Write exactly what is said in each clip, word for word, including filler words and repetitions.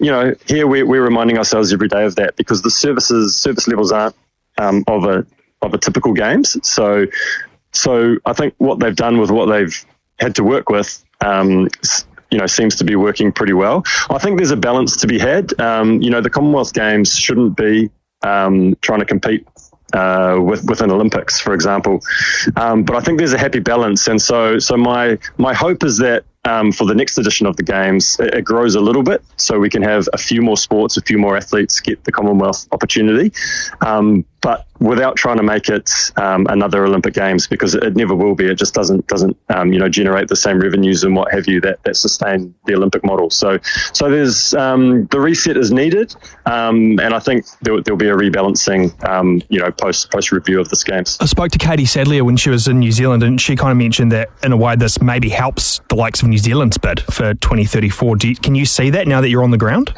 you know, here we're, we're reminding ourselves every day of that, because the services service levels aren't um, of a of a typical games. So, so I think what they've done with what they've had to work with, um, you know, seems to be working pretty well. I think there's a balance to be had. Um, you know, the Commonwealth Games shouldn't be um, trying to compete uh, with with an Olympics, for example. Um, but I think there's a happy balance, and so so my my hope is that um, for the next edition of the Games, it, it grows a little bit, so we can have a few more sports, a few more athletes get the Commonwealth opportunity, um, but without trying to make it um, another Olympic Games, because it, it never will be. It just doesn't doesn't um, you know generate the same revenues and what have you that, that sustain the Olympic model. So so there's um, the reset is needed, um, and I think there, there'll be a rebalancing um, you know post post review of this Games. I spoke to Katie Sadlier when she was in New Zealand, and she kind of mentioned that in a way this maybe helps the likes of New Zealand's bid for twenty thirty-four. Do you, can you see that now that you're on the ground?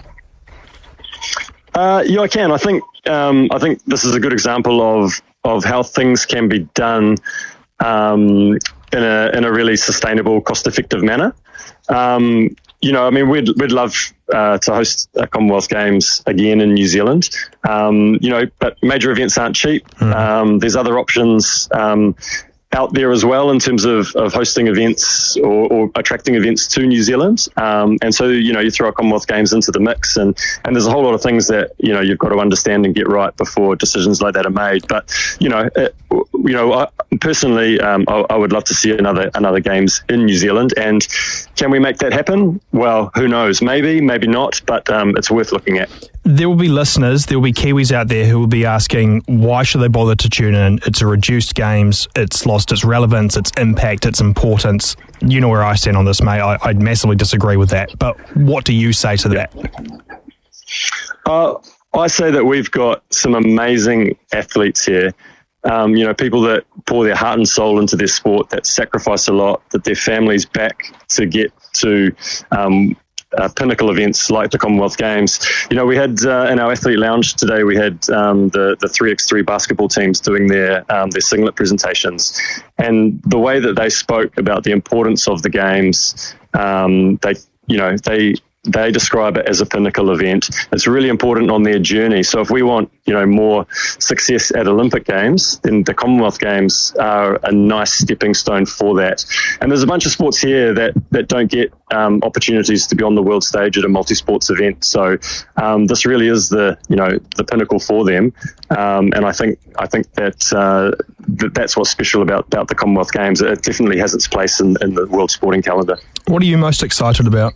Uh, yeah, I can. I think um, I think this is a good example of of how things can be done um, in a in a really sustainable, cost-effective manner. Um, you know, I mean, we'd we'd love uh, to host a Commonwealth Games again in New Zealand. Um, you know, but major events aren't cheap. Mm. Um, there's other options Um, out there as well in terms of, of hosting events or, or attracting events to New Zealand. Um, and so, you know, you throw a Commonwealth Games into the mix, and, and there's a whole lot of things that, you know, you've got to understand and get right before decisions like that are made. But, you know, it, you know, I, personally, um, I, I would love to see another another Games in New Zealand. And can we make that happen? Well, who knows? Maybe, maybe not, but um, it's worth looking at. There will be listeners, there will be Kiwis out there who will be asking, why should they bother to tune in? It's a reduced Games, it's lost its relevance, its impact, its importance. You know where I stand on this, mate. I, I massively disagree with that. But what do you say to that? Uh, I say that we've got some amazing athletes here. Um, you know, people that pour their heart and soul into their sport, that sacrifice a lot, that their families back to get to um, Uh, pinnacle events like the Commonwealth Games. You know, we had uh, in our athlete lounge today, we had um, the the three by three basketball teams doing their um, their singlet presentations, and the way that they spoke about the importance of the Games, um, they you know they they describe it as a pinnacle event. It's really important on their journey. So if we want, you know, more success at Olympic Games, then the Commonwealth Games are a nice stepping stone for that. And there's a bunch of sports here that, that don't get um, opportunities to be on the world stage at a multi-sports event. So um, this really is the, you know, the pinnacle for them. Um, and I think I think that, uh, that that's what's special about, about the Commonwealth Games. It definitely has its place in, in the world sporting calendar. What are you most excited about?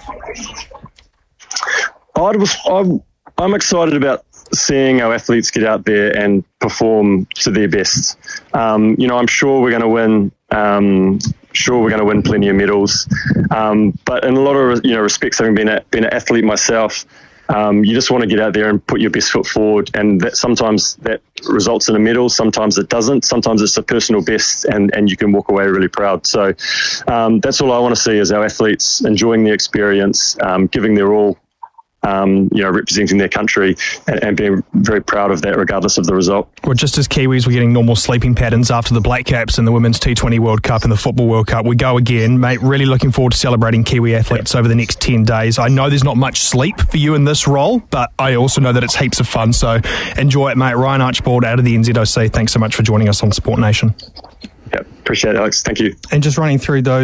I was, I'm, I'm excited about seeing our athletes get out there and perform to their best. Um, you know, I'm sure we're going to win. Um, sure, we're going to win plenty of medals. Um, but in a lot of you know respects, having been a, been an athlete myself, um, you just want to get out there and put your best foot forward. And that sometimes that results in a medal. Sometimes it doesn't. Sometimes it's a personal best, and, and you can walk away really proud. So um, that's all I want to see is our athletes enjoying the experience, um, giving their all. Um, you know, representing their country and, and being very proud of that regardless of the result. Well, just as Kiwis were getting normal sleeping patterns after the Black Caps and the Women's T twenty World Cup and the Football World Cup, we go again. Mate, really looking forward to celebrating Kiwi athletes yep. over the next ten days. I know there's not much sleep for you in this role, but I also know that it's heaps of fun, so enjoy it, mate. Ryan Archibald out of the N Z O C, thanks so much for joining us on Sport Nation. Yeah, appreciate it, Alex. Thank you. And just running through those